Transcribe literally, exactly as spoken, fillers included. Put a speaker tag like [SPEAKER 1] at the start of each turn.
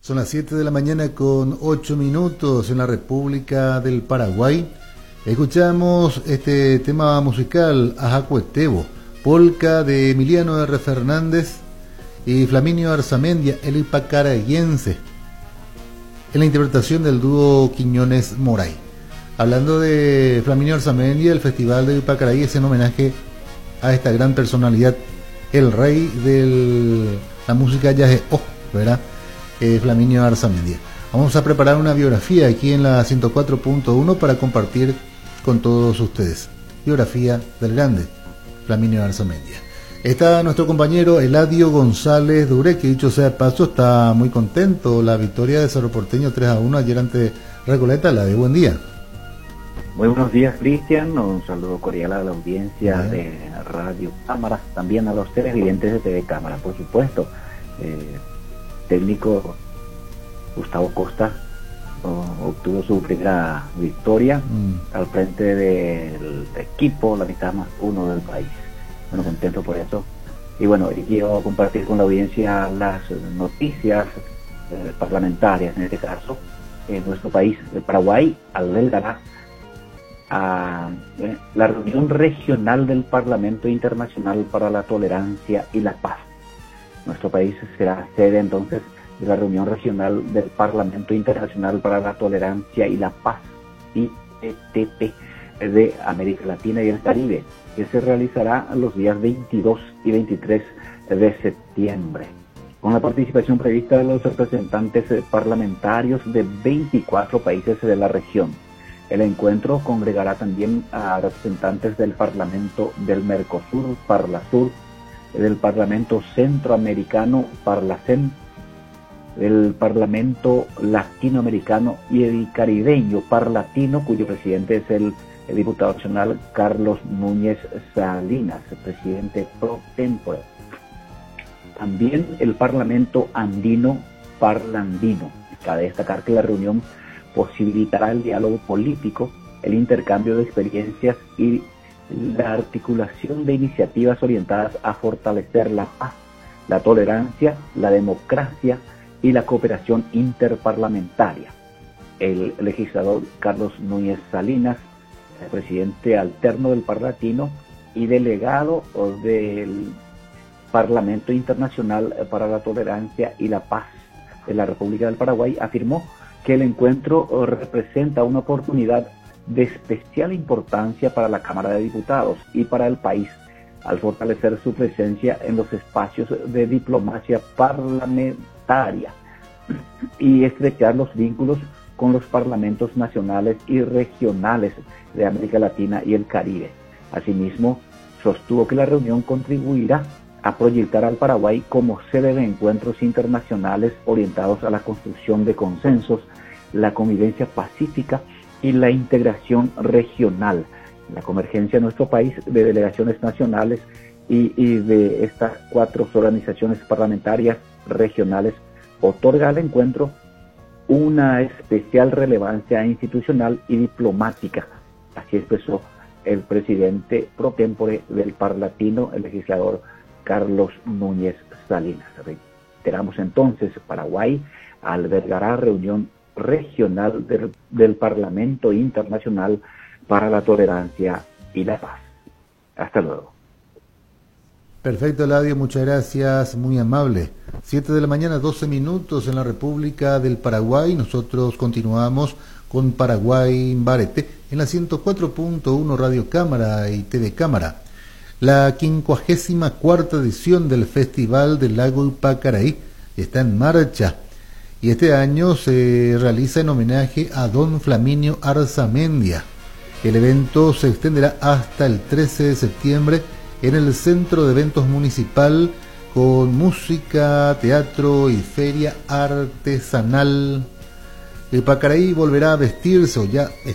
[SPEAKER 1] Son las siete de la mañana con ocho minutos en la República del Paraguay. Escuchamos este tema musical, Ajacuetebo, polca de Emiliano R. Fernández y Flaminio Arzamendia, el ipacarayense, en la interpretación del dúo Quiñones Moray. Hablando de Flaminio Arzamendia, el Festival de Ipacaraí es en homenaje a esta gran personalidad, el rey de la música yaje, oh, ¿verdad? Eh, Flaminio Arzamendia. Vamos a preparar una biografía aquí en la ciento cuatro punto uno para compartir con todos ustedes. Biografía del grande Flaminio Arzamendia. Está nuestro compañero Eladio González Duré, que dicho sea de paso está muy contento. La victoria de Cerro Porteño tres a uno ayer ante Recoleta. La de buen día.
[SPEAKER 2] Muy buenos días, Cristian. Un saludo cordial a la audiencia Bien. de Radio Cámara, también a los televidentes de T V Cámara, por supuesto. Eh, técnico Gustavo Costa oh, obtuvo su primera victoria mm. al frente del equipo, la mitad más uno del país. Bueno, contento por eso. Y bueno, quiero compartir con la audiencia las noticias eh, parlamentarias, en este caso, en nuestro país, el Paraguay, albergará a eh, la reunión regional del Parlamento Internacional para la Tolerancia y la Paz. Nuestro país será sede entonces de la reunión regional del Parlamento Internacional para la Tolerancia y la Paz, I E T P, de América Latina y el Caribe, que se realizará los días veintidós y veintitrés de septiembre, con la participación prevista de los representantes parlamentarios de veinticuatro países de la región. El encuentro congregará también a representantes del Parlamento del Mercosur, Parlasur, del Parlamento Centroamericano, Parlacen, del Parlamento Latinoamericano y el Caribeño, Parlatino, cuyo presidente es el, el diputado nacional Carlos Núñez Salinas, presidente pro tempore. También el Parlamento Andino, Parlandino. Cabe destacar que la reunión posibilitará el diálogo político, el intercambio de experiencias y la articulación de iniciativas orientadas a fortalecer la paz, la tolerancia, la democracia y la cooperación interparlamentaria. El legislador Carlos Núñez Salinas, presidente alterno del Parlatino y delegado del Parlamento Internacional para la Tolerancia y la Paz de la República del Paraguay, afirmó que el encuentro representa una oportunidad de especial importancia para la Cámara de Diputados y para el país, al fortalecer su presencia en los espacios de diplomacia parlamentaria y estrechar los vínculos con los parlamentos nacionales y regionales de América Latina y el Caribe. Asimismo, sostuvo que la reunión contribuirá a proyectar al Paraguay como sede de encuentros internacionales orientados a la construcción de consensos, la convivencia pacífica y la integración regional, la convergencia en nuestro país de delegaciones nacionales y, y de estas cuatro organizaciones parlamentarias regionales otorga al encuentro una especial relevancia institucional y diplomática. Así expresó el presidente pro tempore del Parlatino, el legislador Carlos Núñez Salinas. Reiteramos entonces, Paraguay albergará reunión regional del, del Parlamento Internacional para la Tolerancia y la Paz. Hasta luego.
[SPEAKER 1] Perfecto, Eladio, muchas gracias, muy amable. siete de la mañana, doce minutos en la República del Paraguay. Nosotros continuamos con Paraguay Barete en la ciento cuatro punto uno Radio Cámara y T V Cámara. La quincuagésima cuarta edición del Festival del Lago Ipacaraí está en marcha y este año se realiza en homenaje a don Flaminio Arzamendia. El evento se extenderá hasta el trece de septiembre en el Centro de Eventos Municipal con música, teatro y feria artesanal. Ipacaraí volverá a vestirse, o ya